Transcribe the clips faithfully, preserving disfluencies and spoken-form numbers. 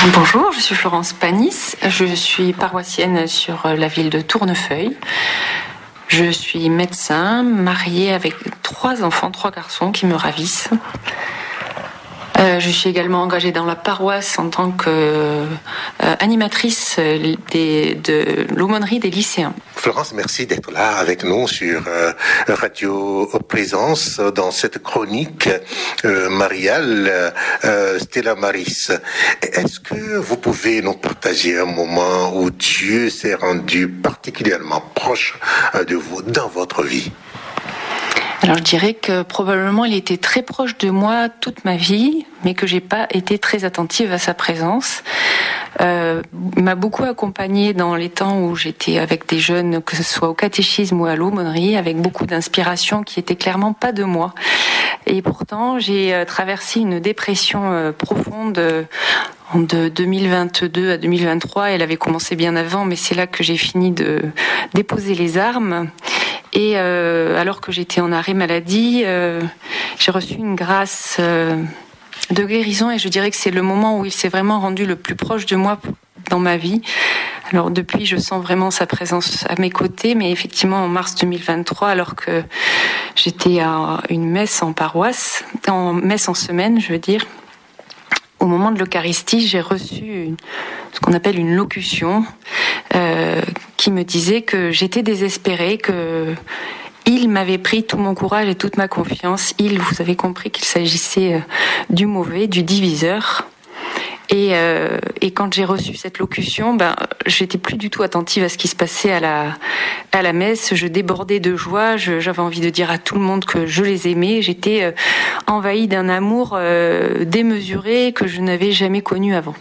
Bonjour, je suis Florence Panis, je suis paroissienne sur la ville de Tournefeuille. Je suis médecin, mariée avec trois enfants, trois garçons qui me ravissent. Euh, je suis également engagée dans la paroisse en tant qu'animatrice euh, de l'aumônerie des lycéens. Florence, merci d'être là avec nous sur euh, Radio Présence dans cette chronique euh, mariale euh, Stella Maris. Est-ce que vous pouvez nous partager un moment où Dieu s'est rendu particulièrement proche euh, de vous dans votre vie? Alors je dirais que probablement il était très proche de moi toute ma vie, mais que j'ai pas été très attentive à sa présence. Euh, il m'a beaucoup accompagnée dans les temps où j'étais avec des jeunes, que ce soit au catéchisme ou à l'aumônerie, avec beaucoup d'inspiration qui était clairement pas de moi. Et pourtant j'ai traversé une dépression euh, profonde. Euh, de deux mille vingt-deux à deux mille vingt-trois, elle avait commencé bien avant, mais c'est là que j'ai fini de déposer les armes. Et euh, alors que j'étais en arrêt maladie, euh, j'ai reçu une grâce euh, de guérison, et je dirais que c'est le moment où il s'est vraiment rendu le plus proche de moi dans ma vie. Alors depuis, je sens vraiment sa présence à mes côtés, mais effectivement en mars deux mille vingt-trois, alors que j'étais à une messe en paroisse, en messe en semaine, je veux dire, au moment de l'Eucharistie, j'ai reçu une, ce qu'on appelle une locution euh, qui me disait que j'étais désespérée, que il m'avait pris tout mon courage et toute ma confiance. Il, vous avez compris qu'il s'agissait du mauvais, du diviseur. Et, euh, et quand j'ai reçu cette locution, ben, j'étais plus du tout attentive à ce qui se passait à la, à la messe. Je débordais de joie. Je, j'avais envie de dire à tout le monde que je les aimais. J'étais euh, envahie d'un amour euh, démesuré que je n'avais jamais connu avant.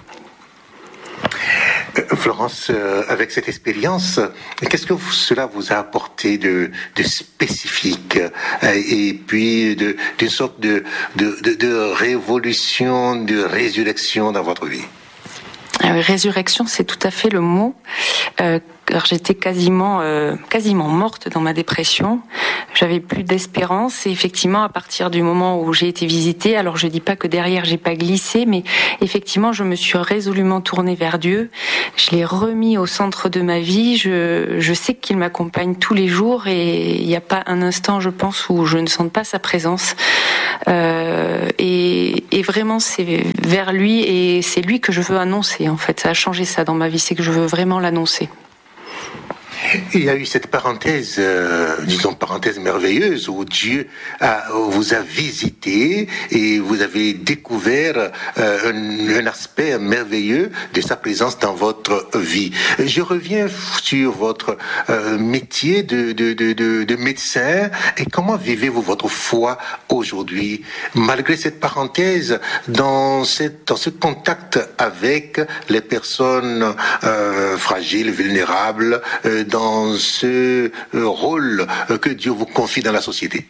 Florence, euh, avec cette expérience, qu'est-ce que vous, cela vous a apporté de, de spécifique euh, et puis de, d'une sorte de, de, de, de révolution, de résurrection dans votre vie? Euh, résurrection, c'est tout à fait le mot. Euh, car j'étais quasiment, euh, quasiment morte dans ma dépression. J'avais plus d'espérance, et effectivement, à partir du moment où j'ai été visitée, alors je dis pas que derrière j'ai pas glissé, mais effectivement, je me suis résolument tournée vers Dieu. Je l'ai remis au centre de ma vie. Je, je sais qu'il m'accompagne tous les jours, et il n'y a pas un instant, je pense, où je ne sente pas sa présence. Euh, et, et vraiment, c'est vers lui, et c'est lui que je veux annoncer. En fait, ça a changé ça dans ma vie, c'est que je veux vraiment l'annoncer. Il y a eu cette parenthèse, euh, disons parenthèse merveilleuse, où Dieu a, vous a visité et vous avez découvert euh, un, un aspect merveilleux de sa présence dans votre vie. Je reviens sur votre euh, métier de, de, de, de, de médecin, et comment vivez-vous votre foi aujourd'hui, malgré cette parenthèse, dans, cette, dans ce contact avec les personnes euh, fragiles, vulnérables, euh, dans ce rôle que Dieu vous confie dans la société?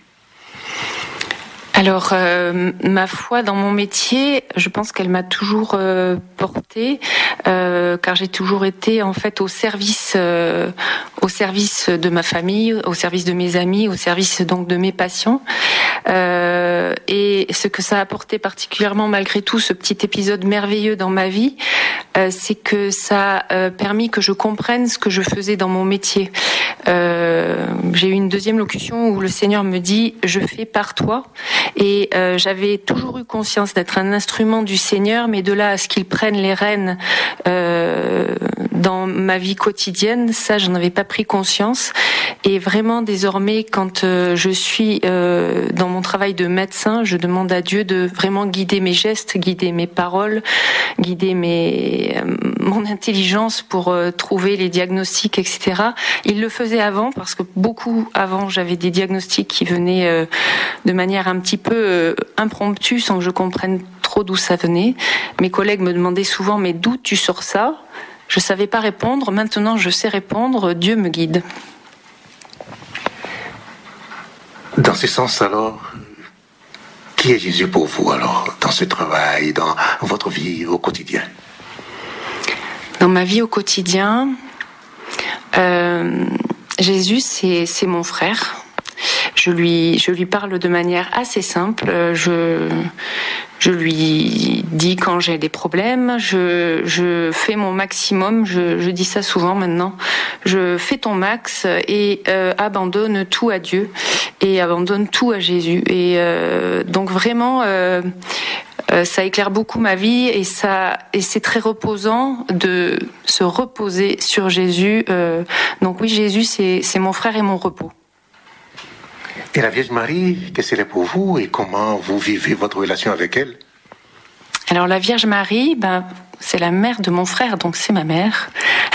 Alors, euh, ma foi dans mon métier, je pense qu'elle m'a toujours euh, portée, euh, car j'ai toujours été en fait au service, euh, au service de ma famille, au service de mes amis, au service donc de mes patients. Euh, et ce que ça a apporté particulièrement, malgré tout, ce petit épisode merveilleux dans ma vie, euh, c'est que ça a euh, permis que je comprenne ce que je faisais dans mon métier. Euh, j'ai eu une deuxième locution où le Seigneur me dit « Je fais par toi ». Et euh, j'avais toujours eu conscience d'être un instrument du Seigneur, mais de là à ce qu'il prenne les rênes euh, dans ma vie quotidienne, ça, j'en avais pas pris conscience. Et vraiment, désormais, quand euh, je suis euh, dans mon travail de médecin, je demande à Dieu de vraiment guider mes gestes, guider mes paroles, guider mes, euh, mon intelligence pour euh, trouver les diagnostics, et cetera. Il le faisait avant, parce que beaucoup avant, j'avais des diagnostics qui venaient euh, de manière un petit peu euh, impromptue, sans que je comprenne trop d'où ça venait. Mes collègues me demandaient souvent « Mais d'où tu sors ça ?» Je savais pas répondre. Maintenant, je sais répondre. Dieu me guide. Dans ce sens, alors, qui est Jésus pour vous, alors, dans ce travail, dans votre vie au quotidien? Dans ma vie au quotidien, euh, Jésus, c'est, c'est mon frère. je lui, je lui parle de manière assez simple. Je, je lui dis quand j'ai des problèmes. Je, je fais mon maximum. Je, je dis ça souvent maintenant. Je fais ton max et euh, abandonne tout à Dieu et abandonne tout à Jésus. Et euh, donc vraiment, euh, euh, ça éclaire beaucoup ma vie et ça, et c'est très reposant de se reposer sur Jésus. Euh, donc oui, Jésus, c'est, c'est mon frère et mon repos. Et la Vierge Marie, qu'est-ce qu'elle est pour vous et comment vous vivez votre relation avec elle? Alors la Vierge Marie, ben, c'est la mère de mon frère, donc c'est ma mère.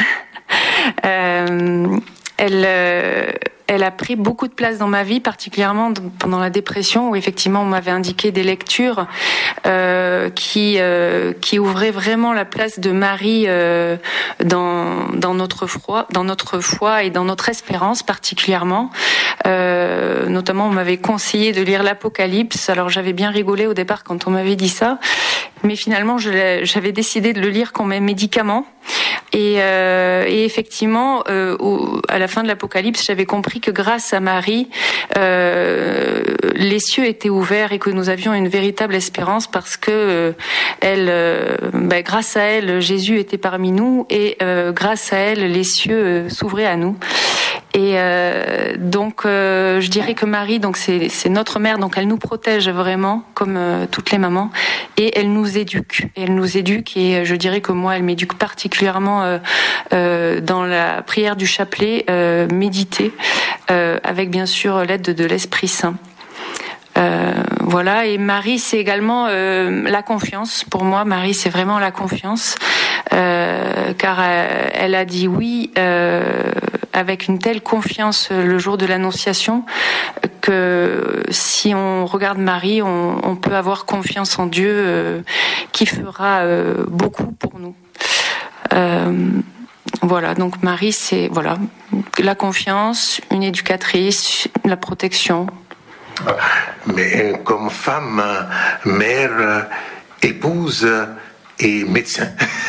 euh, elle, euh, elle a pris beaucoup de place dans ma vie, particulièrement pendant la dépression, où effectivement on m'avait indiqué des lectures euh, qui euh, qui ouvraient vraiment la place de Marie euh, dans dans notre foi, dans notre foi et dans notre espérance particulièrement. Euh, notamment, on m'avait conseillé de lire l'Apocalypse. Alors j'avais bien rigolé au départ quand on m'avait dit ça, mais finalement je, j'avais décidé de le lire comme un médicament. Et, euh, et effectivement, euh, au, à la fin de l'Apocalypse, j'avais compris que grâce à Marie, euh, les cieux étaient ouverts et que nous avions une véritable espérance parce que euh, elle, euh, bah, grâce à elle, Jésus était parmi nous et euh, grâce à elle, les cieux euh, s'ouvraient à nous. Et euh, donc, euh, je dirais que Marie, donc c'est, c'est notre mère, donc elle nous protège vraiment, comme euh, toutes les mamans, et elle nous éduque. Et elle nous éduque, et je dirais que moi, elle m'éduque particulièrement euh, euh, dans la prière du chapelet, euh, méditer, euh, avec bien sûr l'aide de, de l'Esprit Saint. Euh, voilà, et Marie, c'est également euh, la confiance. Pour moi, Marie, c'est vraiment la confiance, euh, car euh, elle a dit oui euh, avec une telle confiance le jour de l'Annonciation que si on regarde Marie, on, on peut avoir confiance en Dieu euh, qui fera euh, beaucoup pour nous. Euh, Voilà, donc Marie, c'est voilà la confiance, une éducatrice, la protection. Mais comme femme, mère, épouse et médecin.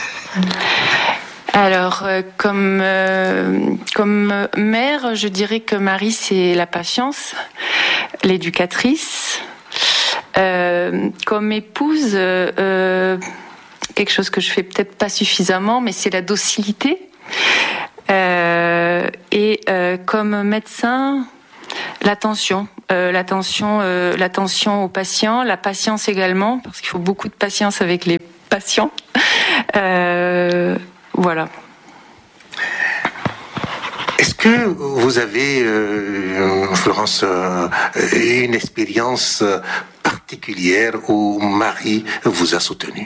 Alors, euh, comme euh, comme mère, je dirais que Marie, c'est la patience, l'éducatrice. Euh, comme épouse, euh, quelque chose que je fais peut-être pas suffisamment, mais c'est la docilité. Euh, et euh, comme médecin, l'attention, euh, l'attention, euh, l'attention aux patients, la patience également, parce qu'il faut beaucoup de patience avec les patients. Euh, voilà. Est-ce que vous avez, euh, Florence, euh, une expérience particulière où Marie vous a soutenu?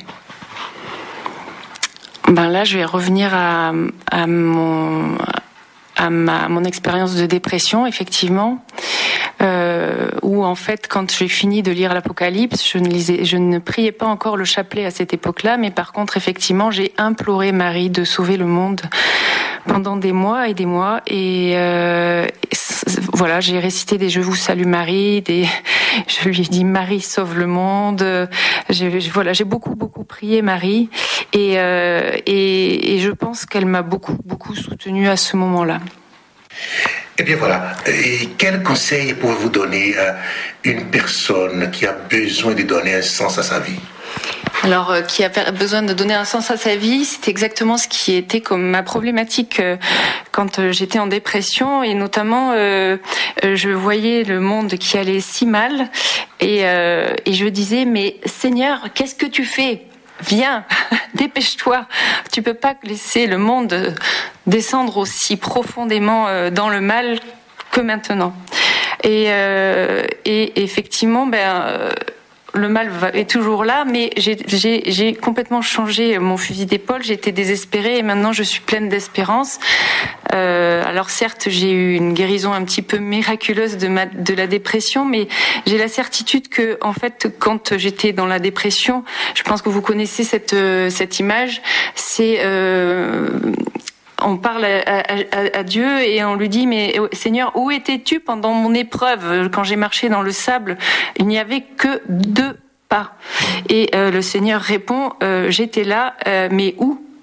Ben là, je vais revenir à, à mon à ma mon expérience de dépression, effectivement, euh, où en fait, quand j'ai fini de lire l'Apocalypse, je ne lisais, je ne priais pas encore le chapelet à cette époque-là, mais par contre, effectivement, j'ai imploré Marie de sauver le monde pendant des mois et des mois, et, euh, et voilà, j'ai récité des Je vous salue Marie, des je lui ai dit Marie sauve le monde. J'ai, voilà, j'ai beaucoup beaucoup prié Marie, et, euh, et et je pense qu'elle m'a beaucoup beaucoup soutenue à ce moment-là. Eh bien voilà, et quel conseil pouvez-vous donner à une personne qui a besoin de donner un sens à sa vie? Alors, euh, qui a besoin de donner un sens à sa vie, c'est exactement ce qui était comme ma problématique euh, quand euh, j'étais en dépression, et notamment euh, euh, je voyais le monde qui allait si mal, et, euh, et je disais, mais Seigneur, qu'est-ce que tu fais ? Viens, dépêche-toi. Tu peux pas laisser le monde descendre aussi profondément dans le mal que maintenant. Et, euh, et effectivement, ben, le mal est toujours là, mais j'ai, j'ai, j'ai complètement changé mon fusil d'épaule. J'étais désespérée et maintenant je suis pleine d'espérance. Euh, alors certes, j'ai eu une guérison un petit peu miraculeuse de, ma, de la dépression, mais j'ai la certitude que, en fait, quand j'étais dans la dépression, je pense que vous connaissez cette cette image, c'est euh, on parle à, à, à Dieu et on lui dit, mais Seigneur, où étais-tu pendant mon épreuve? Quand j'ai marché dans le sable, il n'y avait que deux pas. Et euh, le Seigneur répond, euh, j'étais là, euh, mais où?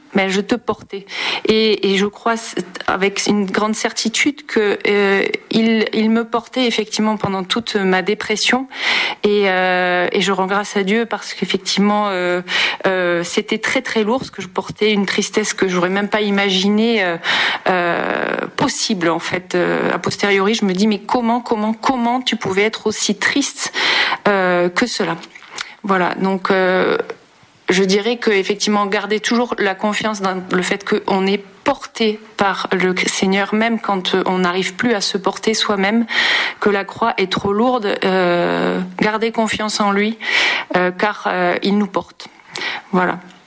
mais je te portais. Et, et je crois avec une grande certitude que euh, il, il me portait effectivement pendant toute ma dépression. Et, euh, et je rends grâce à Dieu parce qu'effectivement euh, euh, c'était très très lourd ce que je portais, une tristesse que j'aurais même pas imaginé euh, euh, possible en fait. Euh, a posteriori, je me dis mais comment comment comment tu pouvais être aussi triste euh, que cela. Voilà, donc euh, je dirais que effectivement garder toujours la confiance dans le fait qu'on est porté par le Seigneur, même quand on n'arrive plus à se porter soi-même, que la croix est trop lourde, euh, garder confiance en lui, euh, car euh, il nous porte. Voilà.